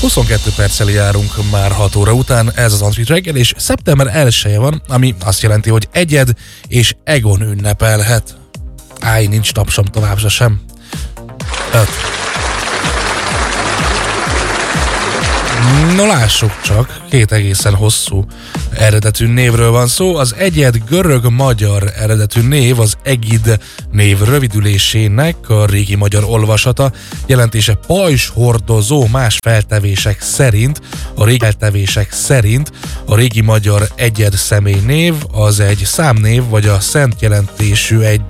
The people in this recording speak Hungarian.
22 perccel járunk már 6 óra után, ez az Antrit reggel, és szeptember 1-e van, ami azt jelenti, hogy Egyed és Egon ünnepelhet. Nincs tapsom továbbra sem. 5. No, lássuk csak, 2 egészen hosszú eredetű névről van szó. Az Egyed görög-magyar eredetű név az Egid név rövidülésének a régi magyar olvasata, jelentése pajzshordozó. Más feltevések szerint a régi magyar Egyed személynév az egy számnév vagy a szent jelentésű egy